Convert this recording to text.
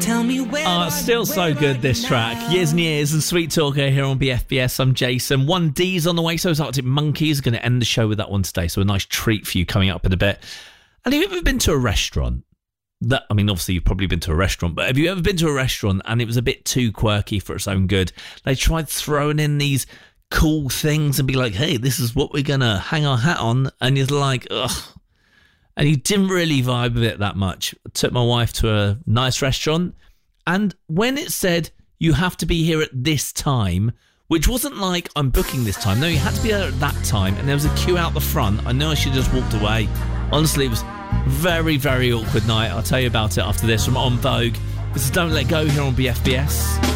Tell me where. Oh, it's still so good, this track. Years and Years and Sweet Talker here on BFBS. I'm Jason. 1D's on the way, so is Arctic Monkeys. Going to end the show with that one today, so a nice treat for you coming up in a bit. And have you ever been to a restaurant? Obviously you've probably been to a restaurant, but have you ever been to a restaurant and it was a bit too quirky for its own good? They tried throwing in these cool things and be like, hey, this is what we're going to hang our hat on. And you're like, ugh. And you didn't really vibe with it that much. I took my wife to a nice restaurant, and when it said you have to be here at this time, which wasn't like I'm booking this time. No, you had to be there at that time, and there was a queue out the front. I know I should have just walked away. Honestly, it was very, very awkward night. I'll tell you about it after this from On Vogue. This is Don't Let Go here on BFBS.